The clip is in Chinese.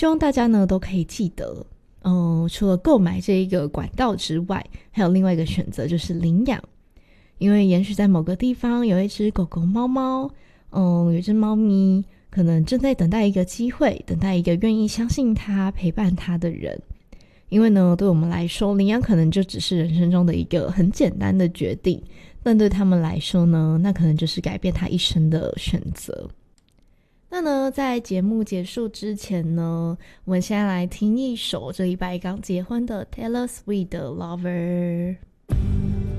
希望大家呢都可以记得，除了购买这一个管道之外，还有另外一个选择就是领养。因为也许在某个地方有一只狗狗猫猫，有一只猫咪可能正在等待一个机会，等待一个愿意相信它陪伴它的人。因为呢对我们来说，领养可能就只是人生中的一个很简单的决定，但对他们来说呢，那可能就是改变他一生的选择。那呢在节目结束之前呢，我们先来听一首这礼拜刚结婚的 Taylor Swift 的 Lover。